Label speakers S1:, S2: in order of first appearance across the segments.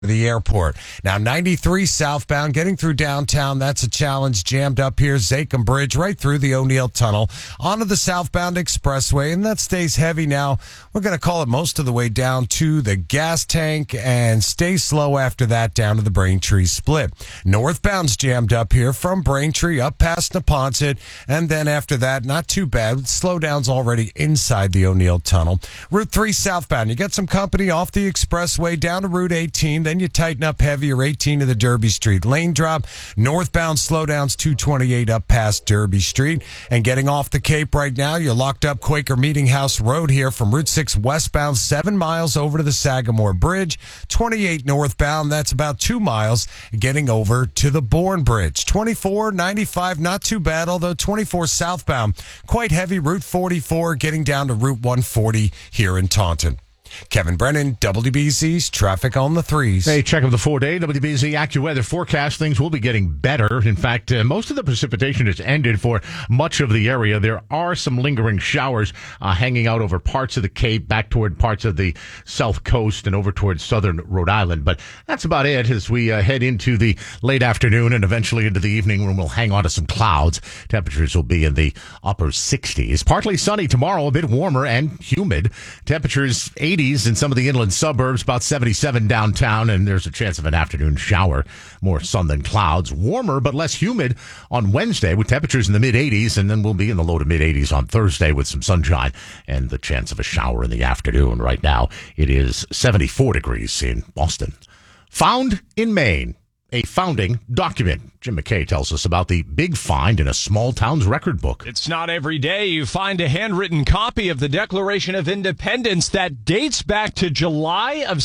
S1: the airport. Now 93 southbound getting through downtown. That's a challenge. Jammed up here. Zakim Bridge right through the O'Neill Tunnel onto the southbound expressway. And that stays heavy now. We're going to call it most of the way down to the gas tank and stay slow after that down to the Braintree split. Northbound's jammed up here from Braintree up past Neponset. And then after that, not too bad. Slowdown's already inside the O'Neill Tunnel. Route 3 southbound. You get some company off the expressway down to Route 18. Then you tighten up heavier 18 to the Derby Street lane drop. Northbound slowdowns 228 up past Derby Street. And getting off the Cape right now, you're locked up Quaker Meeting House Road here from Route 6 westbound, 7 miles over to the Sagamore Bridge. 28 northbound, that's about 2 miles getting over to the Bourne Bridge. 24, 95, not too bad, although 24 southbound, quite heavy. Route 44 getting down to Route 140 here in Taunton. Kevin Brennan, WBZ's Traffic on the Threes.
S2: Hey, check of the 4-day WBZ AccuWeather forecast. Things will be getting better. In fact, most of the precipitation has ended for much of the area. There are some lingering showers hanging out over parts of the Cape, back toward parts of the South Coast and over towards southern Rhode Island. But that's about it as we head into the late afternoon and eventually into the evening when we'll hang on to some clouds. Temperatures will be in the upper 60s. Partly sunny tomorrow, a bit warmer and humid. Temperatures 80 in some of the inland suburbs, about 77 downtown, and there's a chance of an afternoon shower. More sun than clouds. Warmer but less humid on Wednesday with temperatures in the mid-80s, and then we'll be in the low to mid-80s on Thursday with some sunshine and the chance of a shower in the afternoon. Right now, it is 74 degrees in Boston. Found in Maine, a founding document. Jim McKay tells us about the big find in a small town's record book.
S3: It's not every day you find a handwritten copy of the Declaration of Independence that dates back to July of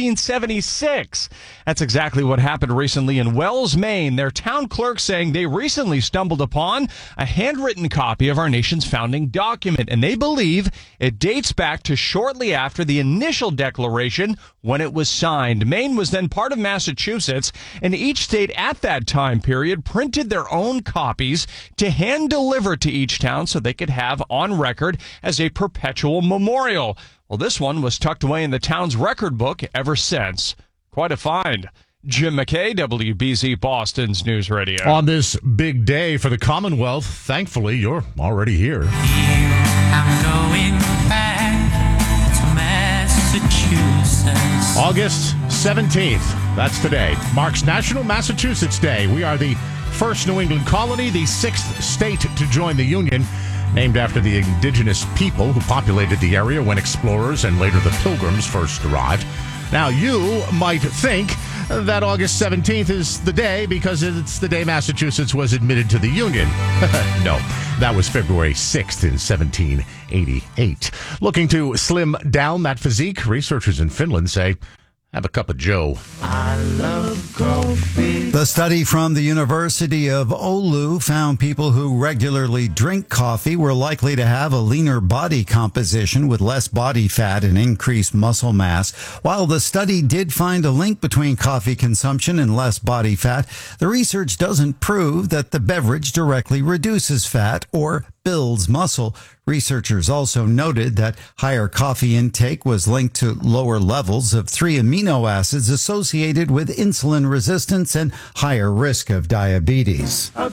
S3: 1776. That's exactly what happened recently in Wells, Maine. Their town clerk saying they recently stumbled upon a handwritten copy of our nation's founding document, and they believe it dates back to shortly after the initial declaration when it was signed. Maine was then part of Massachusetts, and each state at that time period printed their own copies to hand deliver to each town so they could have on record as a perpetual memorial. Well, this one was tucked away in the town's record book ever since. Quite a find. Jim McKay, WBZ Boston's News Radio.
S2: On this big day for the Commonwealth, thankfully, you're already here.
S4: I'm going back to Massachusetts.
S2: August 17th, that's today, marks National Massachusetts Day. We are the first New England colony, the 6th state to join the Union, named after the indigenous people who populated the area when explorers and later the Pilgrims first arrived. Now, you might think that August 17th is the day because it's the day Massachusetts was admitted to the Union. No, that was February 6th in 1788. Looking to slim down that physique, researchers in Finland say, have a cup of Joe.
S4: I love coffee.
S5: The study from the University of Oulu found people who regularly drink coffee were likely to have a leaner body composition with less body fat and increased muscle mass. While the study did find a link between coffee consumption and less body fat, the research doesn't prove that the beverage directly reduces fat or builds muscle. Researchers also noted that higher coffee intake was linked to lower levels of 3 amino acids associated with insulin resistance and higher risk of diabetes. I'm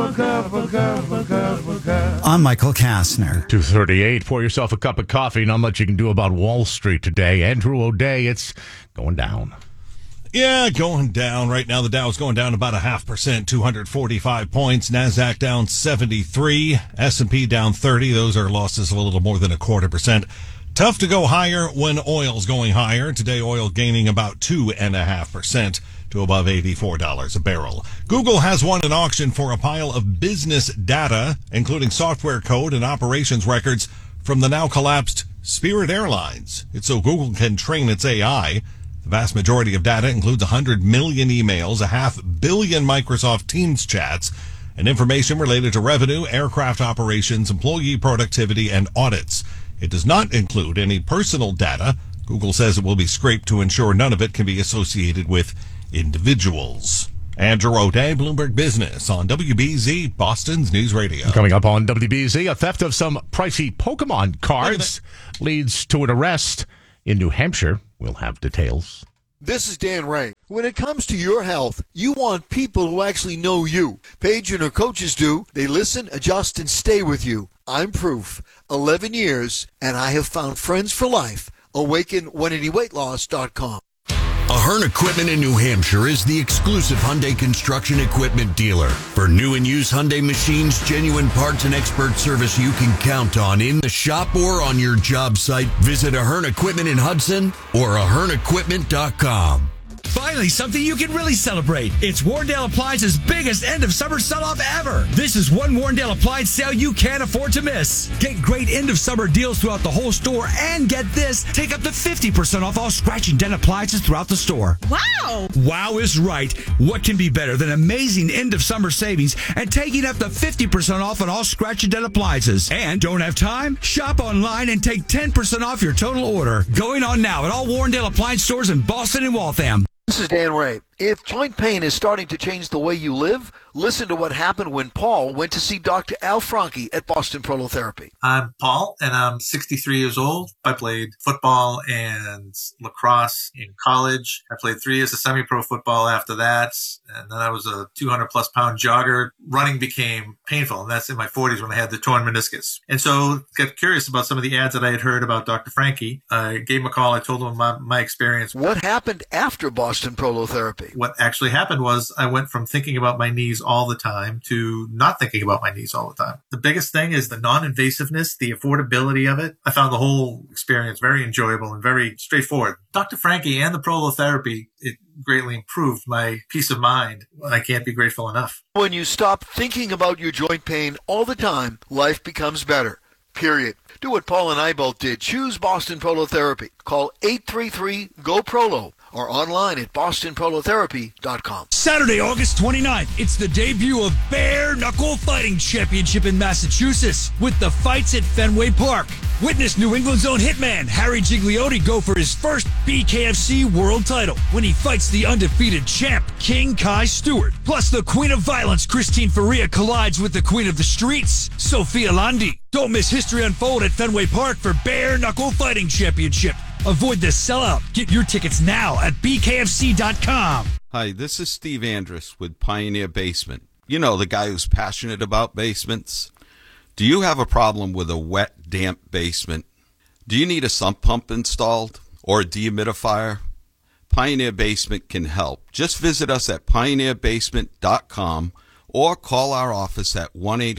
S5: Michael Kastner.
S2: 2:38. Pour yourself a cup of coffee. Not much you can do about Wall Street today. Andrew O'Day, it's going down.
S6: Yeah, going down. Right now, the Dow's going down about 0.5%, 245 points. NASDAQ down 73. S&P down 30. Those are losses of a little more than 0.25%. Tough to go higher when oil's going higher. Today, oil gaining about 2.5% to above $84 a barrel. Google has won an auction for a pile of business data, including software code and operations records from the now collapsed Spirit Airlines. It's so Google can train its AI. The vast majority of data includes 100 million emails, 500 million Microsoft Teams chats, and information related to revenue, aircraft operations, employee productivity, and audits. It does not include any personal data. Google says it will be scraped to ensure none of it can be associated with individuals. Andrew O'Day, Bloomberg Business on WBZ, Boston's News Radio.
S2: Coming up on WBZ, a theft of some pricey Pokemon cards leads to an arrest in New Hampshire. We'll have details.
S7: This is Dan Ray. When it comes to your health, you want people who actually know you. Paige and her coaches do. They listen, adjust, and stay with you. I'm proof. 11 years, and I have found friends for life. Awaken180weightloss.com.
S8: Ahern Equipment in New Hampshire is the exclusive Hyundai construction equipment dealer. For new and used Hyundai machines, genuine parts, and expert service you can count on in the shop or on your job site, visit Ahern Equipment in Hudson or AhernEquipment.com.
S9: Finally, something you can really celebrate. It's Warrendale Appliance's biggest end-of-summer sell-off ever. This is one Warrendale Appliance sale you can't afford to miss. Get great end-of-summer deals throughout the whole store, and get this, take up to 50% off all scratch and dent appliances throughout the store.
S10: Wow!
S9: Wow is right. What can be better than amazing end-of-summer savings and taking up to 50% off on all scratch and dent appliances? And don't have time? Shop online and take 10% off your total order. Going on now at all Warrendale Appliance stores in Boston and Waltham.
S7: This is Dan Ray. If joint pain is starting to change the way you live, listen to what happened when Paul went to see Dr. Al Franke at Boston Prolotherapy.
S11: I'm Paul, and I'm 63 years old. I played football and lacrosse in college. I played 3 years of semi-pro football after that, and then I was a 200-plus pound jogger. Running became painful, and that's in my 40s when I had the torn meniscus. And so got curious about some of the ads that I had heard about Dr. Franke. I gave him a call. I told him my experience.
S7: What happened after Boston Prolotherapy?
S11: What actually happened was I went from thinking about my knees all the time to not thinking about my knees all the time. The biggest thing is the non-invasiveness, the affordability of it. I found the whole experience very enjoyable and very straightforward. Dr. Franke and the prolotherapy, it greatly improved my peace of mind. I can't be grateful enough.
S7: When you stop thinking about your joint pain all the time, life becomes better. Period. Do what Paul and I both did. Choose Boston Prolotherapy. Call 833-GO-PROLO or online at bostonprolotherapy.com.
S9: Saturday, August 29th, it's the debut of Bare Knuckle Fighting Championship in Massachusetts with the fights at Fenway Park. Witness New England's own hitman Harry Gigliotti go for his first BKFC world title when he fights the undefeated champ King Kai Stewart. Plus, the Queen of Violence Christine Faria collides with the Queen of the Streets, Sophia Landi. Don't miss history unfold at Fenway Park for Bare Knuckle Fighting Championship. Avoid the sellout. Get your tickets now at bkfc.com.
S12: Hi, this is Steve Andrus with Pioneer Basement. You know, the guy who's passionate about basements. Do you have a problem with a wet, damp basement? Do you need a sump pump installed or a dehumidifier? Pioneer Basement can help. Just visit us at pioneerbasement.com or call our office at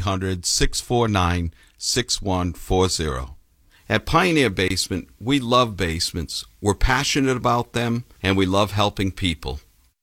S12: 1-800-649-6140. At Pioneer Basement, we love basements, we're passionate about them, and we love helping people.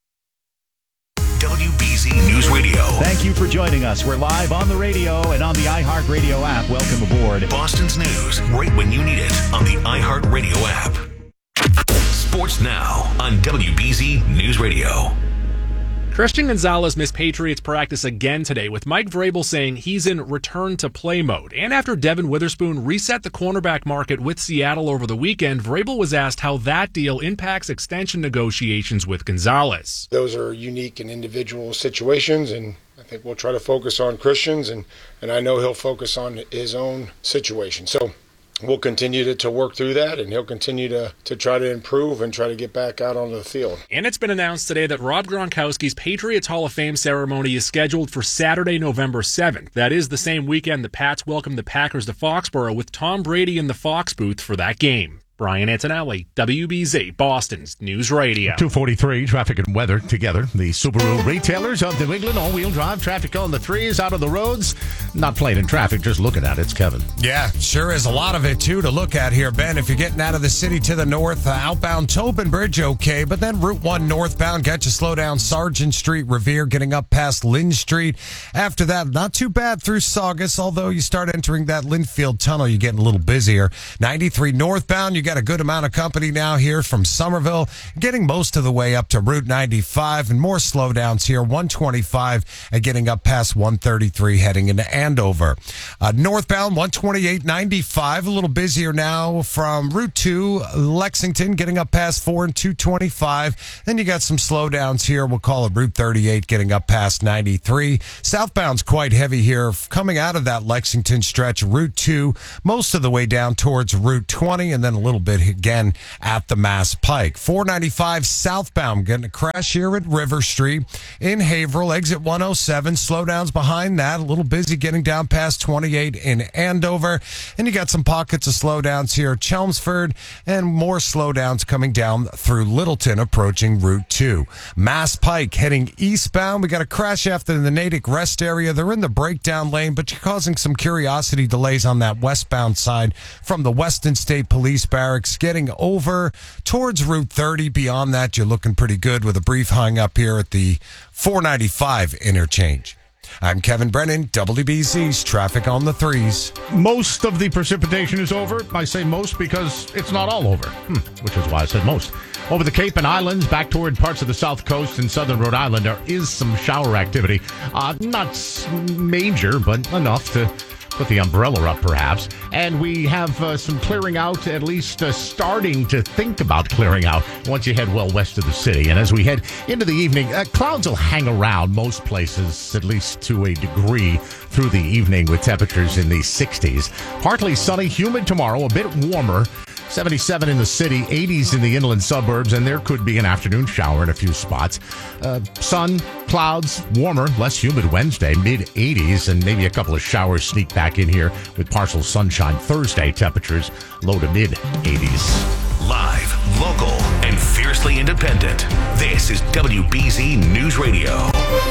S13: WBZ News Radio.
S14: Thank you for joining us. We're live on the radio and on the iHeartRadio app. Welcome aboard.
S13: Boston's news right when you need it on the iHeartRadio app. Sports Now on WBZ News Radio.
S15: Christian Gonzalez missed Patriots practice again today, with Mike Vrabel saying he's in return-to-play mode. And after Devin Witherspoon reset the cornerback market with Seattle over the weekend, Vrabel was asked how that deal impacts extension negotiations with Gonzalez.
S16: Those are unique and individual situations, and I think we'll try to focus on Christian's, and I know he'll focus on his own situation. So we'll continue to work through that, and he'll continue to try to improve and try to get back out onto the field.
S15: And it's been announced today that Rob Gronkowski's Patriots Hall of Fame ceremony is scheduled for Saturday, November 7th. That is the same weekend the Pats welcome the Packers to Foxborough, with Tom Brady in the Fox booth for that game. Brian Antonelli, WBZ, Boston's News Radio.
S2: 2:43, traffic and weather together. The Subaru retailers of New England, all-wheel drive, traffic on the threes, out of the roads. Not playing in traffic, just looking at it. It's Kevin.
S1: Yeah, sure is a lot of it, too, to look at here, Ben. If you're getting out of the city to the north, outbound Tobin Bridge, okay, but then Route 1 northbound, got you slow down Sargent Street, Revere, getting up past Lynn Street. After that, not too bad through Saugus, although you start entering that Linfield Tunnel, you're getting a little busier. 93 northbound, you got a good amount of company now here from Somerville, getting most of the way up to Route 95, and more slowdowns here, 125 and getting up past 133 heading into Andover. Northbound 128, 95, a little busier now from Route 2, Lexington, getting up past 4 and 225. Then you got some slowdowns here, we'll call it Route 38, getting up past 93. Southbound's quite heavy here, coming out of that Lexington stretch, Route 2, most of the way down towards Route 20, and then a little bit again at the Mass Pike. 495 southbound, getting a crash here at River Street in Haverhill. Exit 107, slowdowns behind that. A little busy getting down past 28 in Andover. And you got some pockets of slowdowns here at Chelmsford and more slowdowns coming down through Littleton approaching Route 2. Mass Pike heading eastbound. We got a crash after the Natick Rest area. They're in the breakdown lane, but you're causing some curiosity delays on that westbound side from the Weston State Police Barracks getting over towards Route 30. Beyond that, you're looking pretty good with a brief hang up here at the 495 interchange. I'm Kevin Brennan, WBZ's Traffic on the Threes.
S2: Most of the precipitation is over. I say most because it's not all over, which is why I said most. Over the Cape and Islands, back toward parts of the South Coast and southern Rhode Island, there is some shower activity. Not major, but enough to put the umbrella up, perhaps. And we have some clearing out, at least starting to think about clearing out once you head well west of the city. And as we head into the evening, clouds will hang around most places, at least to a degree, through the evening with temperatures in the 60s. Partly sunny, humid tomorrow, a bit warmer. 77 in the city, 80s in the inland suburbs, and there could be an afternoon shower in a few spots. Sun, clouds, warmer, less humid Wednesday, mid-80s, and maybe a couple of showers sneak back in here with partial sunshine Thursday. Temperatures low to mid-80s.
S13: Live, local, and fiercely independent. This is WBZ News Radio.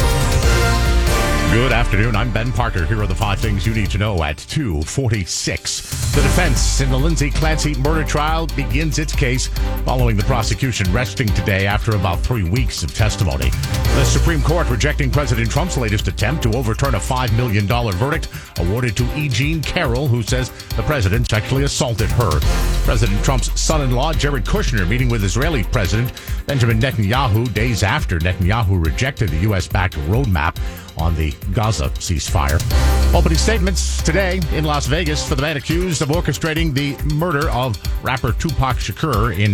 S2: Good afternoon. I'm Ben Parker. Here are the 5 things you need to know at 2:46. The defense in the Lindsay Clancy murder trial begins its case following the prosecution resting today after about 3 weeks of testimony. The Supreme Court rejecting President Trump's latest attempt to overturn a $5 million verdict awarded to E. Jean Carroll, who says the president sexually assaulted her. President Trump's son-in-law, Jared Kushner, meeting with Israeli President Benjamin Netanyahu days after Netanyahu rejected the U.S.-backed roadmap on the Gaza ceasefire. Opening statements today in Las Vegas for the man accused of orchestrating the murder of rapper Tupac Shakur in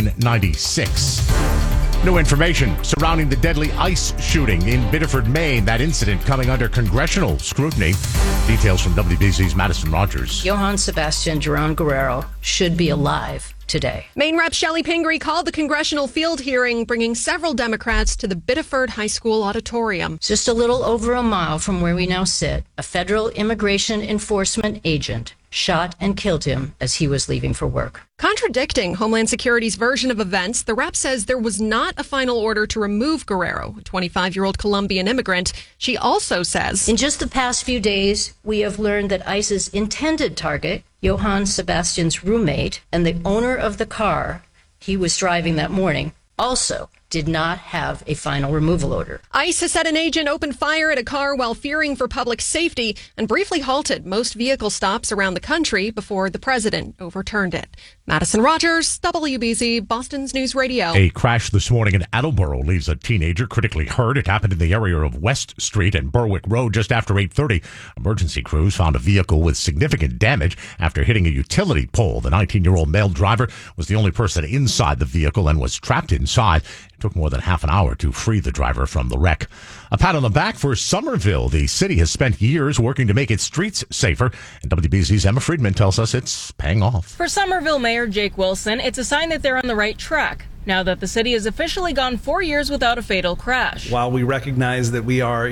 S2: 1996. New information surrounding the deadly ICE shooting in Biddeford, Maine. That incident coming under congressional scrutiny. Details from WBZ's Madison Rogers.
S10: Johann Sebastian Jerome Guerrero should be alive today.
S17: Maine Rep. Shelley Pingree called the congressional field hearing, bringing several Democrats to the Biddeford High School auditorium.
S10: Just a little over a mile from where we now sit, a federal immigration enforcement agent shot and killed him as he was leaving for work.
S17: Contradicting Homeland Security's version of events, the rep says there was not a final order to remove Guerrero, a 25-year-old Colombian immigrant. She also says,
S10: in just the past few days, we have learned that ICE's intended target, Johann Sebastian's roommate and the owner of the car he was driving that morning, also did not have a final removal order.
S17: ICE has said an agent opened fire at a car while fearing for public safety and briefly halted most vehicle stops around the country before the president overturned it. Madison Rogers, WBZ, Boston's News Radio.
S2: A crash this morning in Attleboro leaves a teenager critically hurt. It happened in the area of West Street and Berwick Road just after 8:30. Emergency crews found a vehicle with significant damage after hitting a utility pole. The 19-year-old male driver was the only person inside the vehicle and was trapped inside. It took more than half an hour to free the driver from the wreck. A pat on the back for Somerville. The city has spent years working to make its streets safer, and WBZ's Emma Friedman tells us it's paying off.
S18: For Somerville Mayor Jake Wilson, it's a sign that they're on the right track, now that the city has officially gone 4 years without a fatal crash.
S19: While we recognize that we are,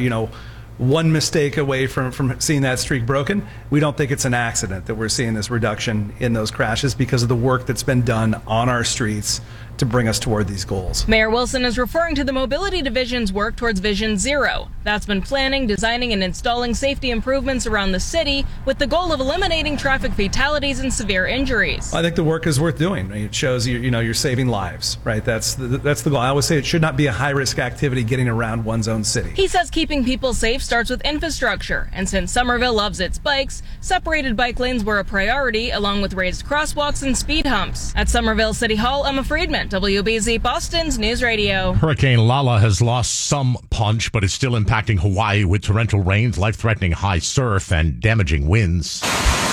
S19: one mistake away from seeing that streak broken, we don't think it's an accident that we're seeing this reduction in those crashes because of the work that's been done on our streets to bring us toward these goals.
S18: Mayor Wilson is referring to the Mobility Division's work towards Vision Zero. That's been planning, designing, and installing safety improvements around the city with the goal of eliminating traffic fatalities and severe injuries.
S19: I think the work is worth doing. It shows you're saving lives, right? That's the goal. I always say it should not be a high-risk activity getting around one's own city.
S18: He says keeping people safe starts with infrastructure, and since Somerville loves its bikes, separated bike lanes were a priority, along with raised crosswalks and speed humps. At Somerville City Hall, Emma Friedman, WBZ Boston's News Radio.
S2: Hurricane Lala has lost some punch, but is still impacting Hawaii with torrential rains, life-threatening high surf, and damaging winds.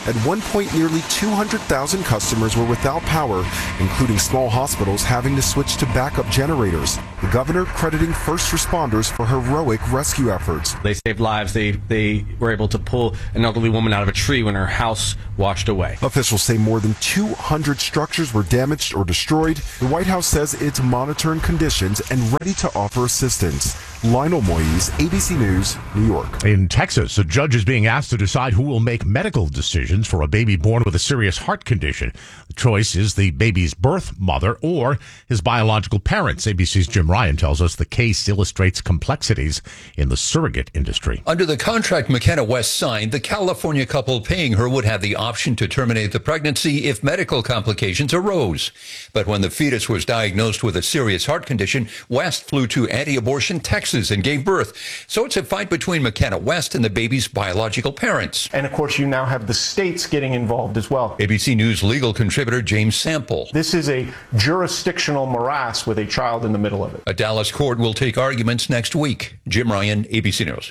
S20: At one point, nearly 200,000 customers were without power, including small hospitals having to switch to backup generators. The governor crediting first responders for heroic rescue efforts.
S21: They saved lives. They were able to pull an elderly woman out of a tree when her house washed away.
S20: Officials say more than 200 structures were damaged or destroyed. The White House says it's monitoring conditions and ready to offer assistance. Lionel Moise, ABC News, New York.
S2: In Texas, a judge is being asked to decide who will make medical decisions for a baby born with a serious heart condition. The choice is the baby's birth mother or his biological parents. ABC's Jim Ryan tells us the case illustrates complexities in the surrogate industry.
S22: Under the contract McKenna West signed, the California couple paying her would have the option to terminate the pregnancy if medical complications arose. But when the fetus was diagnosed with a serious heart condition, West flew to anti-abortion Texas and gave birth. So it's a fight between McKenna West and the baby's biological parents.
S23: And of course, you now have the states getting involved as well.
S22: ABC News legal contributor James Sample.
S23: This is a jurisdictional morass with a child in the middle of it.
S22: A Dallas court will take arguments next week. Jim Ryan, ABC News.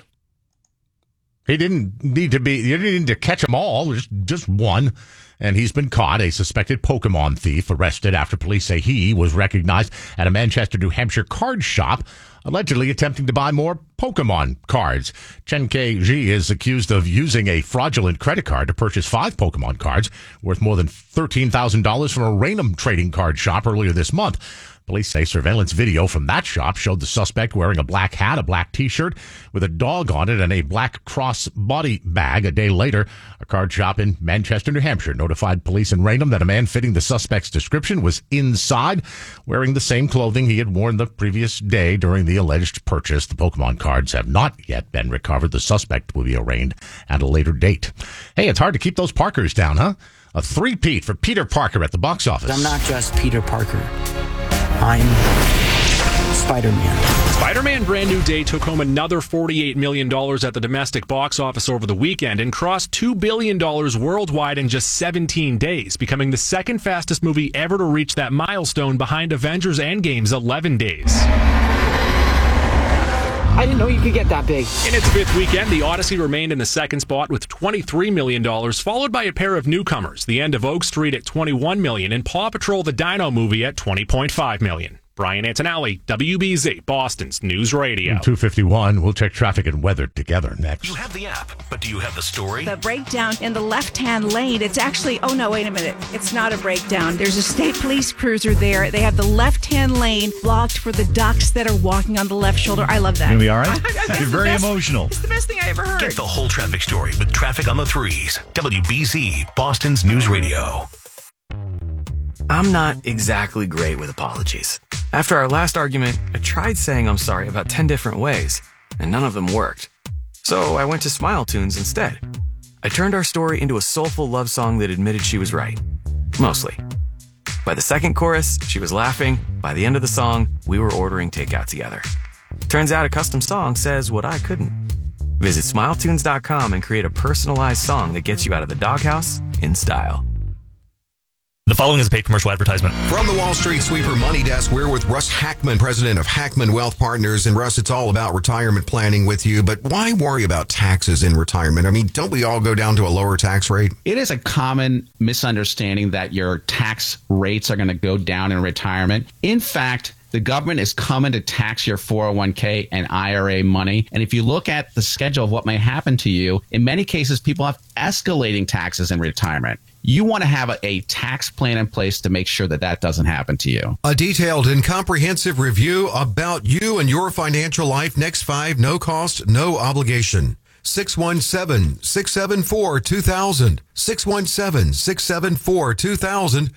S2: You didn't need to catch them all, just one. And he's been caught, a suspected Pokemon thief, arrested after police say he was recognized at a Manchester, New Hampshire card shop, allegedly attempting to buy more Pokemon cards. Chen K.G. is accused of using a fraudulent credit card to purchase 5 Pokemon cards worth more than $13,000 from a random trading card shop earlier this month. Police say surveillance video from that shop showed the suspect wearing a black hat, a black T-shirt with a dog on it, and a black cross body bag. A day later, a card shop in Manchester, New Hampshire, notified police in Raynham that a man fitting the suspect's description was inside, wearing the same clothing he had worn the previous day during the alleged purchase. The Pokemon cards have not yet been recovered. The suspect will be arraigned at a later date. Hey, it's hard to keep those Parkers down, huh? A three-peat for Peter Parker at the box office.
S24: I'm not just Peter Parker. I'm Spider-Man.
S15: Spider-Man Brand New Day took home another $48 million at the domestic box office over the weekend and crossed $2 billion worldwide in just 17 days, becoming the second fastest movie ever to reach that milestone behind Avengers Endgame's 11 days.
S24: I didn't know you could get that big.
S15: In its fifth weekend, The Odyssey remained in the second spot with $23 million, followed by a pair of newcomers, The End of Oak Street at $21 million and Paw Patrol the Dino Movie at $20.5 million. Brian Antonelli, WBZ, Boston's News Radio.
S2: 2:51. We'll check traffic and weather together next.
S13: You have the app, but do you have the story?
S25: The breakdown in the left-hand lane, it's actually, oh no, wait a minute. It's not a breakdown. There's a state police cruiser there. They have the left-hand lane blocked for the ducks that are walking on the left shoulder. I love that.
S14: You'll be all right? You're very emotional.
S25: It's the best thing I ever heard.
S13: Get the whole traffic story with Traffic on the Threes. WBZ, Boston's News Radio.
S26: I'm not exactly great with apologies. After our last argument, I tried saying I'm sorry about 10 different ways, and none of them worked. So I went to Smile Tunes instead. I turned our story into a soulful love song that admitted she was right. Mostly. By the second chorus, she was laughing. By the end of the song, we were ordering takeout together. Turns out a custom song says what I couldn't. Visit SmileTunes.com and create a personalized song that gets you out of the doghouse in style.
S27: The following is a paid commercial advertisement.
S28: From the Wall Street Sweeper Money Desk, we're with Russ Hackman, president of Hackman Wealth Partners. And Russ, it's all about retirement planning with you, but why worry about taxes in retirement? I mean, don't we all go down to a lower tax rate?
S29: It is a common misunderstanding that your tax rates are going to go down in retirement. In fact, the government is coming to tax your 401k and IRA money. And if you look at the schedule of what may happen to you, in many cases, people have escalating taxes in retirement. You want to have a tax plan in place to make sure that that doesn't happen to you.
S28: A detailed and comprehensive review about you and your financial life. Next 5, no cost, no obligation. 617-674-2000. 617-674-2000.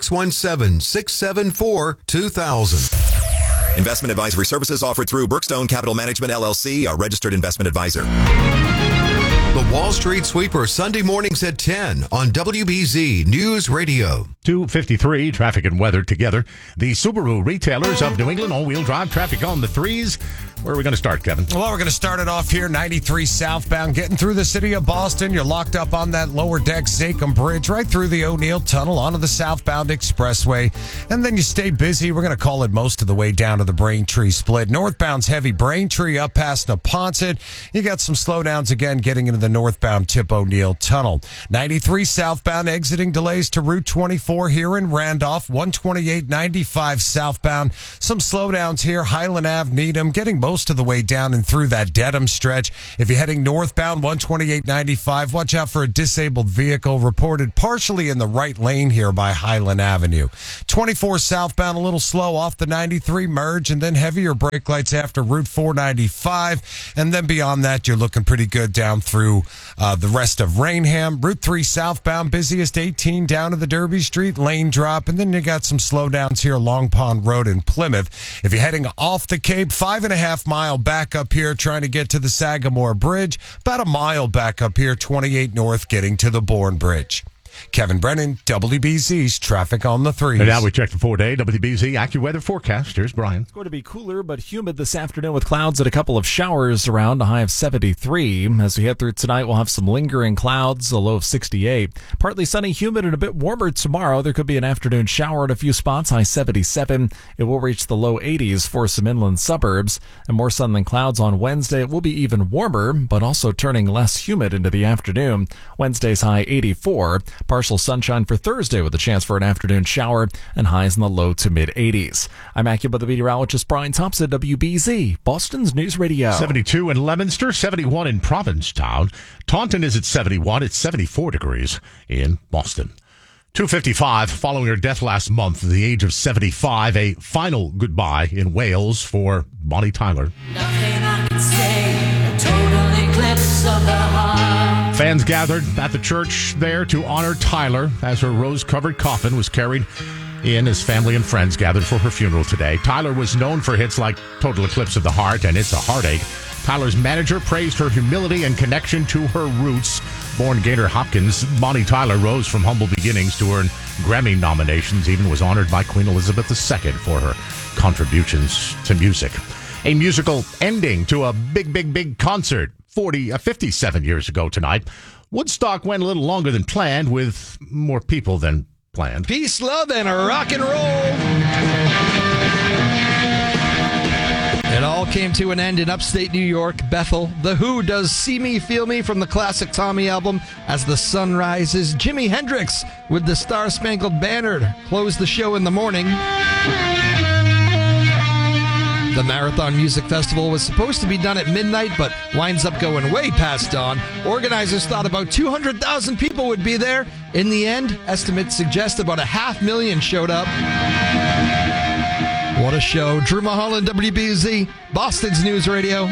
S28: 617-674-2000.
S30: Investment advisory services offered through Brookstone Capital Management, LLC, a registered investment advisor.
S28: The Wall Street Sweeper, Sunday mornings at 10 on WBZ News Radio.
S2: 2:53, traffic and weather together. The Subaru retailers of New England, all-wheel drive traffic on the threes. Where are we going to start, Kevin?
S1: Well, we're going to start it off here, 93 southbound, getting through the city of Boston. You're locked up on that lower deck Zachem Bridge, right through the O'Neill Tunnel, onto the southbound expressway. And then you stay busy. We're going to call it most of the way down to the Braintree split. Northbound's heavy Braintree up past Neponset. You got some slowdowns again getting into the northbound Tip O'Neill Tunnel. 93 southbound exiting delays to Route 24 here in Randolph. 128-95 southbound. Some slowdowns here. Highland Ave, Needham, getting most of the way down and through that Dedham stretch. If you're heading northbound, 128-95, watch out for a disabled vehicle reported partially in the right lane here by Highland Avenue. 24 southbound, a little slow off the 93 merge, and then heavier brake lights after Route 495. And then beyond that, you're looking pretty good down through the rest of Rainham. Route 3 southbound, busiest 18 down to the Derby Street lane drop. And then you got some slowdowns here, Long Pond Road in Plymouth. If you're heading off the Cape, 5.5 mile back up here trying to get to the Sagamore Bridge. About a mile back up here, 28 north, getting to the Bourne Bridge. Kevin Brennan, WBZ's Traffic on the 3s.
S2: And now we check the 4-day WBZ AccuWeather forecast. Here's Brian.
S3: It's going to be cooler but humid this afternoon with clouds and a couple of showers around, a high of 73. As we head through tonight, we'll have some lingering clouds, a low of 68. Partly sunny, humid, and a bit warmer tomorrow. There could be an afternoon shower at a few spots, high 77. It will reach the low 80s for some inland suburbs. And more sun than clouds on Wednesday. It will be even warmer, but also turning less humid into the afternoon. Wednesday's high 84. Partial sunshine for Thursday with a chance for an afternoon shower and highs in the low to mid 80s. I'm AccuWeather meteorologist Brian Thompson, WBZ, Boston's News Radio.
S2: 72 in Leominster, 71 in Provincetown. Taunton is at 71. It's 74 degrees in Boston. 2:55, following her death last month at the age of 75, a final goodbye in Wales for Bonnie Tyler.
S4: Nothing I can say, a total eclipse of the heart.
S2: Fans gathered at the church there to honor Tyler as her rose-covered coffin was carried in as family and friends gathered for her funeral today. Tyler was known for hits like Total Eclipse of the Heart and It's a Heartache. Tyler's manager praised her humility and connection to her roots. Born Gaynor Hopkins, Bonnie Tyler rose from humble beginnings to earn Grammy nominations, even was honored by Queen Elizabeth II for her contributions to music. A musical ending to a big concert 57 years ago tonight. Woodstock went a little longer than planned with more people than planned.
S5: Peace, love, and rock and roll. It all came to an end in upstate New York, Bethel. The Who does See Me, Feel Me from the classic Tommy album. As the sun rises, Jimi Hendrix with the Star Spangled Banner closed the show in the morning. The Marathon Music Festival was supposed to be done at midnight, but winds up going way past dawn. Organizers thought about 200,000 people would be there. In the end, estimates suggest about 500,000 showed up. What a show. Drew Mulholland, WBZ, Boston's News Radio.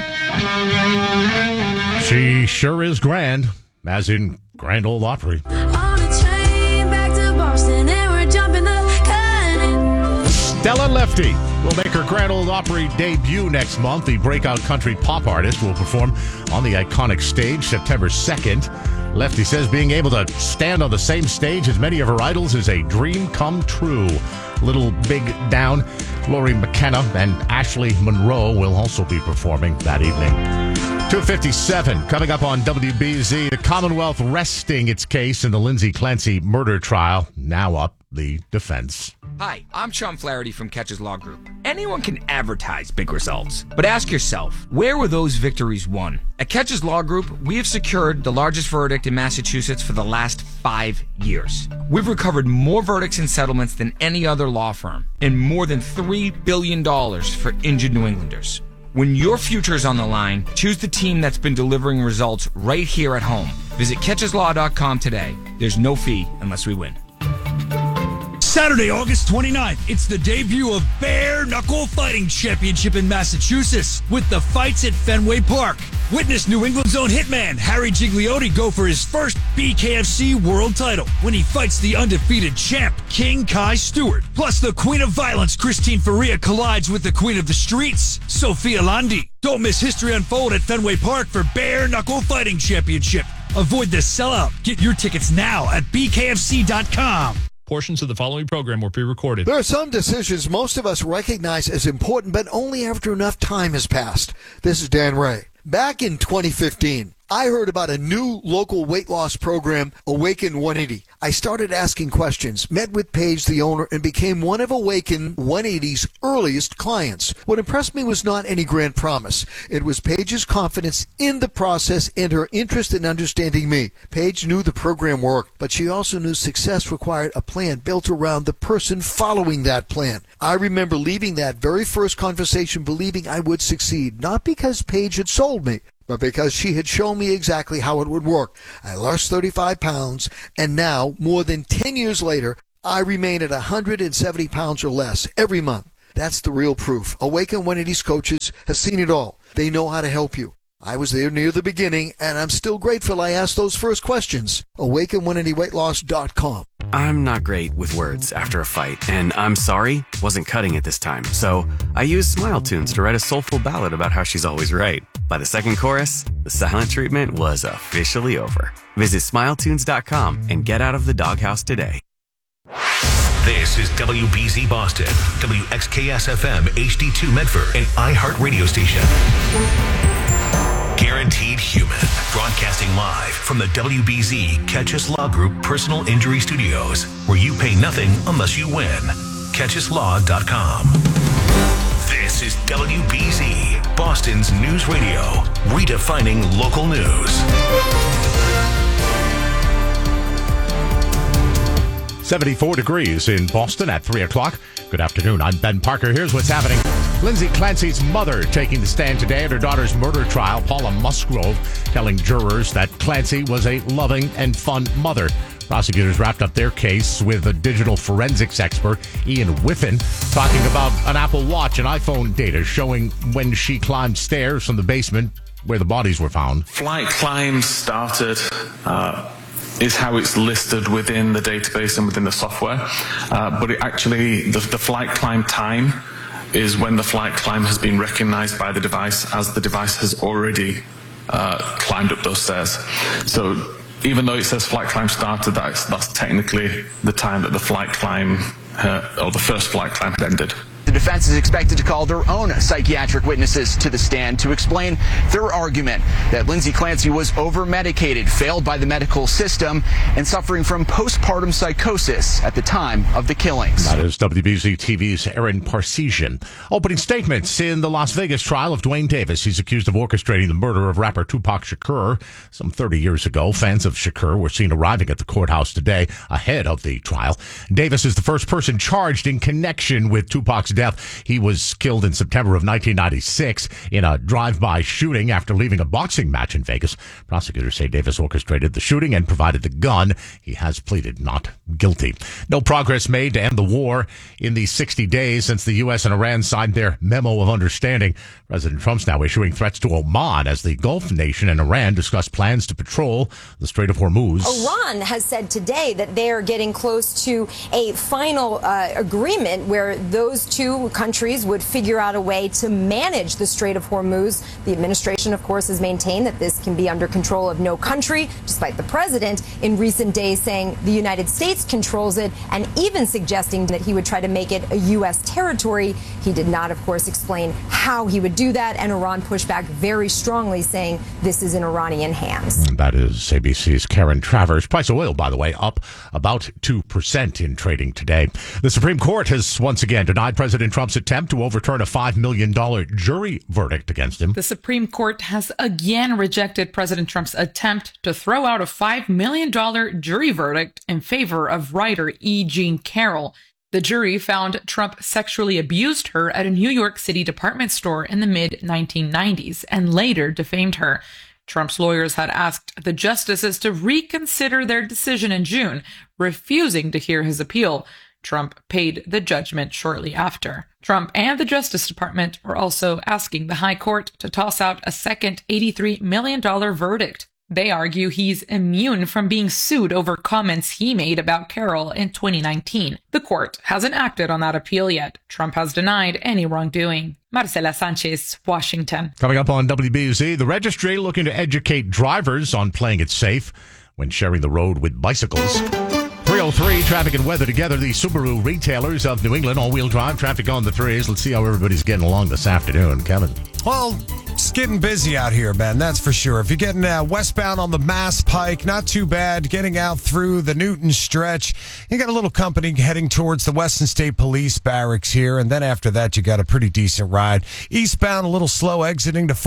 S2: She sure is grand, as in Grand Ole Opry.
S4: On a train back to Boston, and we're jumping the curtain.
S2: Stella Lefty will make her Grand Ole Opry debut next month. The breakout country pop artist will perform on the iconic stage September 2nd. Lefty says being able to stand on the same stage as many of her idols is a dream come true. Little Big Down, Lori McKenna, and Ashley Monroe will also be performing that evening. 2:57 coming up on WBZ. The Commonwealth resting its case in the Lindsay Clancy murder trial. Now up the defense.
S6: Hi, I'm Sean Flaherty from Catches Law Group. Anyone can advertise big results, but ask yourself, where were those victories won? At Catches Law Group, we have secured the largest verdict in Massachusetts for the last 5 years. We've recovered more verdicts and settlements than any other law firm, and more than $3 billion for injured New Englanders. When your future is on the line, choose the team that's been delivering results right here at home. Visit catcheslaw.com today. There's no fee unless we win.
S7: Saturday, August 29th, it's the debut of Bare Knuckle Fighting Championship in Massachusetts with the fights at Fenway Park. Witness New England's own hitman Harry Gigliotti go for his first BKFC world title when he fights the undefeated champ King Kai Stewart. Plus, the Queen of Violence Christine Faria collides with the Queen of the Streets Sophia Landi. Don't miss history unfold at Fenway Park for Bare Knuckle Fighting Championship. Avoid the sellout. Get your tickets now at bkfc.com.
S8: Portions of the following program were pre-recorded.
S9: There are some decisions most of us recognize as important, but only after enough time has passed. This is Dan Ray. Back in 2015, I heard about a new local weight loss program, Awaken 180. I started asking questions, met with Paige, the owner, and became one of Awaken 180's earliest clients. What impressed me was not any grand promise. It was Paige's confidence in the process and her interest in understanding me. Paige knew the program worked, but she also knew success required a plan built around the person following that plan. I remember leaving that very first conversation believing I would succeed, not because Paige had sold me, but because she had shown me exactly how it would work. I lost 35 pounds, and now, more than 10 years later, I remain at 170 pounds or less every month. That's the real proof. Awaken 180's coaches have seen it all. They know how to help you. I was there near the beginning, and I'm still grateful I asked those first questions. Awaken180weightloss.com.
S26: I'm not great with words after a fight, and I'm sorry wasn't cutting it this time. So I used Smile Tunes to write a soulful ballad about how she's always right. By the second chorus, the silent treatment was officially over. Visit smiletunes.com and get out of the doghouse today.
S13: This is WBZ Boston, WXKS-FM HD2 Medford, and iHeart Radio Station. Guaranteed Human, broadcasting live from the WBZ Catchus Law Group Personal Injury Studios, where you pay nothing unless you win. CatchusLaw.com. This is WBZ, Boston's news radio, redefining local news.
S2: 74 degrees in Boston at 3 o'clock. Good afternoon. I'm Ben Parker. Here's what's happening. Lindsay Clancy's mother taking the stand today at her daughter's murder trial. Paula Musgrove telling jurors that Clancy was a loving and fun mother. Prosecutors wrapped up their case with a digital forensics expert, Ian Whiffen, talking about an Apple Watch and iPhone data showing when she climbed stairs from the basement where the bodies were found.
S10: Flight climb started is how it's listed within the database and within the software. But it actually, the flight climb time is when the flight climb has been recognized by the device as the device has already climbed up those stairs. So even though it says flight climb started, that's technically the time that the flight climb, or the first flight climb had ended.
S11: The defense is expected to call their own psychiatric witnesses to the stand to explain their argument that Lindsay Clancy was over-medicated, failed by the medical system, and suffering from postpartum psychosis at the time of the killings.
S2: That is WBZ TV's Aaron Parseghian. Opening statements in the Las Vegas trial of Dwayne Davis. He's accused of orchestrating the murder of rapper Tupac Shakur some 30 years ago. Fans of Shakur were seen arriving at the courthouse today ahead of the trial. Davis is the first person charged in connection with Tupac's death. He was killed in September of 1996 in a drive-by shooting after leaving a boxing match in Vegas. Prosecutors say Davis orchestrated the shooting and provided the gun. He has pleaded not guilty. No progress made to end the war in the 60 days since the U.S. and Iran signed their memo of understanding. President Trump's now issuing threats to Oman as the Gulf nation and Iran discuss plans to patrol the Strait of Hormuz.
S12: Iran has said today that they are getting close to a final agreement where those two countries would figure out a way to manage the Strait of Hormuz. The administration, of course, has maintained that this can be under control of no country, despite the president in recent days saying the United States controls it and even suggesting that he would try to make it a U.S. territory. He did not, of course, explain how he would do that, and Iran pushed back very strongly, saying this is in Iranian hands.
S2: That is ABC's Karen Travers. Price of oil, by the way, up about 2% in trading today. The Supreme Court has once again denied President Trump's attempt to overturn a $5 million jury verdict against him.
S16: The Supreme Court has again rejected President Trump's attempt to throw out a $5 million jury verdict in favor of writer E. Jean Carroll. The jury found Trump sexually abused her at a New York City department store in the mid-1990s and later defamed her. Trump's lawyers had asked the justices to reconsider their decision in June, refusing to hear his appeal. Trump paid the judgment shortly after. Trump and the Justice Department were also asking the High Court to toss out a second $83 million verdict. They argue he's immune from being sued over comments he made about Carroll in 2019. The court hasn't acted on that appeal yet. Trump has denied any wrongdoing. Marcela Sanchez, Washington.
S2: Coming up on WBZ, the registry looking to educate drivers on playing it safe when sharing the road with bicycles. 7:03, traffic and weather together. The Subaru retailers of New England, all-wheel drive, traffic on the threes. Let's see how everybody's getting along this afternoon. Kevin.
S1: Well, it's getting busy out here, Ben, that's for sure. If you're getting westbound on the Mass Pike, not too bad. Getting out through the Newton stretch, you got a little company heading towards the Western State Police Barracks here, and then after that, you got a pretty decent ride. Eastbound, a little slow exiting to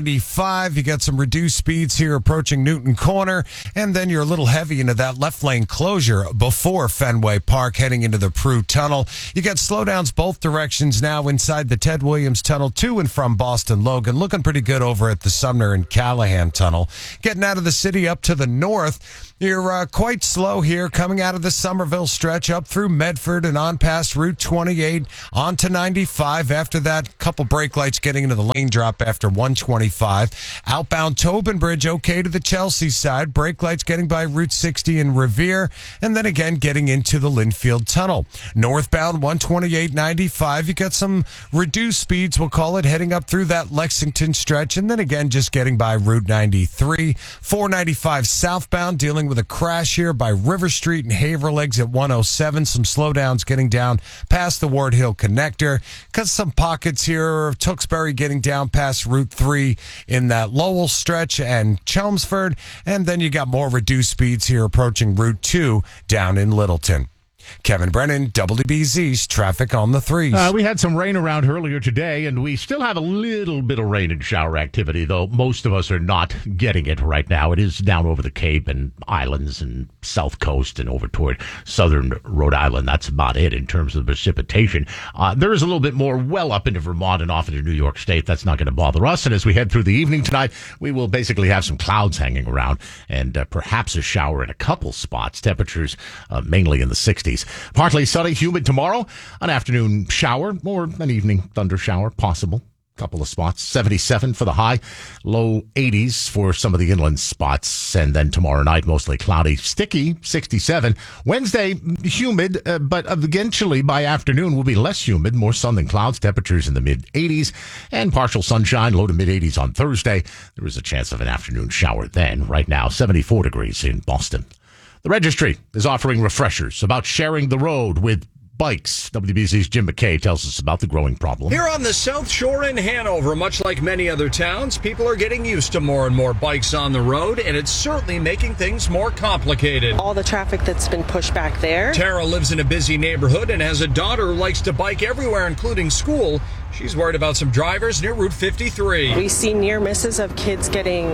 S1: 495. You got some reduced speeds here approaching Newton Corner, and then you're a little heavy into that left lane closure before Fenway Park, heading into the Prue Tunnel. You got slowdowns both directions now inside the Ted Williams Tunnel to and from Boston Logan. Looking pretty good over at the Sumner and Callahan Tunnel. Getting out of the city up to the north, you're quite slow here coming out of the Somerville stretch up through Medford and on past Route 28 onto 95. After that, couple brake lights getting into the lane drop after 125. Outbound Tobin Bridge okay to the Chelsea side. Brake lights getting by Route 60 in Revere, and then again getting into the Linfield Tunnel. Northbound 128-95, you got some reduced speeds, we'll call it, heading up through that Lexington stretch, and then again just getting by Route 93. 495 southbound dealing with a crash here by River Street and Haverhill exit 107. Some slowdowns getting down past the Ward Hill connector. Got some pockets here of Tewksbury getting down past Route 3 in that Lowell stretch and Chelmsford. And then you got more reduced speeds here approaching Route 2 down in Littleton. Kevin Brennan, WBZ's Traffic on the Threes.
S2: We had some rain around earlier today, and we still have a little bit of rain and shower activity, though most of us are not getting it right now. It is down over the Cape and Islands and South Coast and over toward southern Rhode Island. That's about it in terms of precipitation. There is a little bit more well up into Vermont and off into New York State. That's not going to bother us. And as we head through the evening tonight, we will basically have some clouds hanging around and perhaps a shower in a couple spots. Temperatures mainly in the 60s. Partly sunny, humid tomorrow. An afternoon shower or an evening thunder shower possible. Couple of spots. 77 for the high. Low 80s for some of the inland spots. And then tomorrow night, mostly cloudy. Sticky, 67. Wednesday, humid, but eventually by afternoon will be less humid. More sun than clouds. Temperatures in the mid-80s. And partial sunshine, low to mid-80s on Thursday. There is a chance of an afternoon shower then. Right now, 74 degrees in Boston. The Registry is offering refreshers about sharing the road with bikes. WBZ's Jim McKay tells us about the growing problem.
S14: Here on the South Shore in Hanover, much like many other towns, people are getting used to more and more bikes on the road, and it's certainly making things more complicated.
S15: All the traffic that's been pushed back there.
S14: Tara lives in a busy neighborhood and has a daughter who likes to bike everywhere, including school. She's worried about some drivers near Route 53.
S15: We see near misses of kids getting,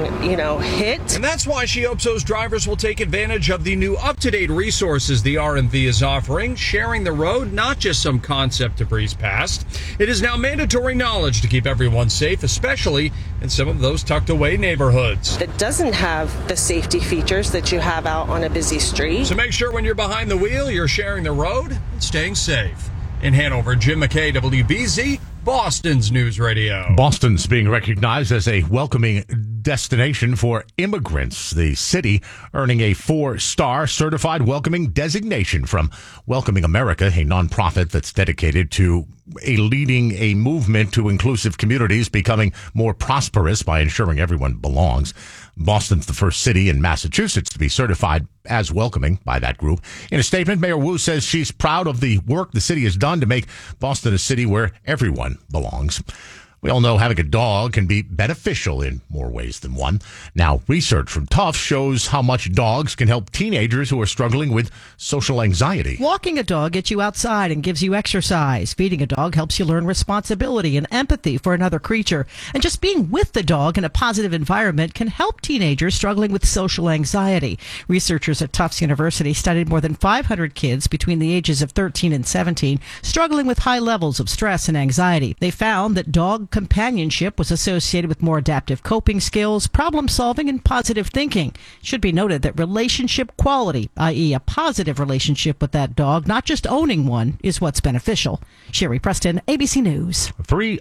S15: hit.
S14: And that's why she hopes those drivers will take advantage of the new up-to-date resources the RMV is offering. Sharing the road, not just some concept to breeze past. It is now mandatory knowledge to keep everyone safe, especially in some of those tucked-away neighborhoods.
S15: It doesn't have the safety features that you have out on a busy street.
S14: So make sure when you're behind the wheel, you're sharing the road and staying safe. In Hanover, Jim McKay, WBZ, Boston's News Radio.
S2: Boston's being recognized as a welcoming destination for immigrants. The city earning a 4-star certified welcoming designation from Welcoming America, a nonprofit that's dedicated to leading a movement to inclusive communities becoming more prosperous by ensuring everyone belongs. Boston's the first city in Massachusetts to be certified as welcoming by that group. In a statement, Mayor Wu says she's proud of the work the city has done to make Boston a city where everyone belongs. We all know having a dog can be beneficial in more ways than one. Now, research from Tufts shows how much dogs can help teenagers who are struggling with social anxiety.
S17: Walking a dog gets you outside and gives you exercise. Feeding a dog helps you learn responsibility and empathy for another creature. And just being with the dog in a positive environment can help teenagers struggling with social anxiety. Researchers at Tufts University studied more than 500 kids between the ages of 13 and 17 struggling with high levels of stress and anxiety. They found that dog companionship was associated with more adaptive coping skills, problem solving, and positive thinking. It should be noted that relationship quality, i.e. a positive relationship with that dog, not just owning one, is what's beneficial. Sherry Preston, ABC News.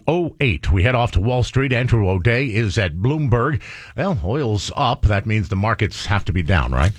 S2: 3:08. We head off to Wall Street. Andrew O'Day is at Bloomberg. Well, oil's up. That means the markets have to be down, right?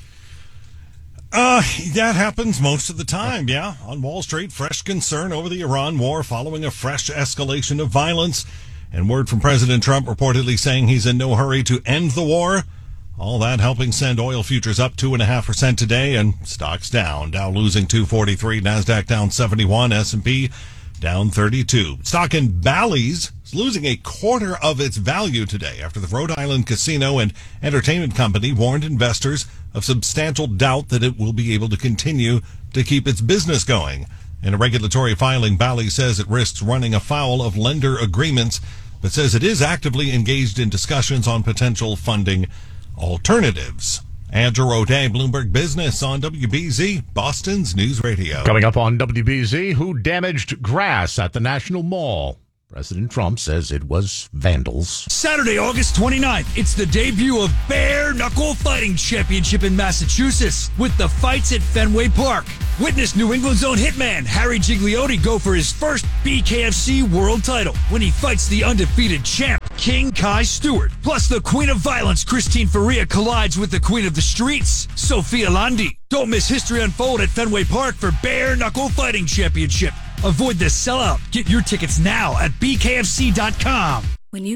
S18: That happens most of the time, yeah. On Wall Street, fresh concern over the Iran war following a fresh escalation of violence. And word from President Trump reportedly saying he's in no hurry to end the war. All that helping send oil futures up 2.5% today, and stocks down. Dow losing 243, Nasdaq down 71, S&P down 32. Stock in Bally's is losing a quarter of its value today after the Rhode Island Casino and Entertainment Company warned investors of substantial doubt that it will be able to continue to keep its business going. In a regulatory filing, Bally's says it risks running afoul of lender agreements, but says it is actively engaged in discussions on potential funding alternatives. Andrew O'Day, Bloomberg Business on WBZ, Boston's News Radio.
S2: Coming up on WBZ, who damaged grass at the National Mall? President Trump says it was vandals.
S7: Saturday, August 29th, it's the debut of Bare Knuckle Fighting Championship in Massachusetts with the fights at Fenway Park. Witness New England's own hitman Harry Gigliotti go for his first BKFC world title when he fights the undefeated champ King Kai Stewart. Plus, the Queen of Violence Christine Faria collides with the Queen of the Streets Sophia Landi. Don't miss history unfold at Fenway Park for Bare Knuckle Fighting Championship. Avoid the sellout. Get your tickets now at bkfc.com.